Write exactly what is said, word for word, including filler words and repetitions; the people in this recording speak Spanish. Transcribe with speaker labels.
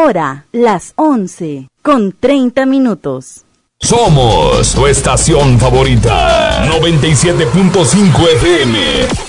Speaker 1: hora, las once, con treinta minutos.
Speaker 2: Somos tu estación favorita, noventa y siete punto cinco F M.